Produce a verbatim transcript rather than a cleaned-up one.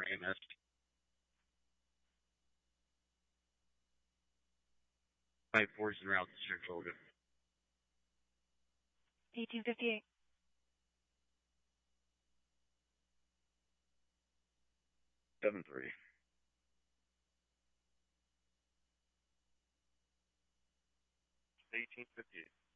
A M S. Five fours en route to Central. eighteen fifty-eight. Seven three. eighteen fifty-eight.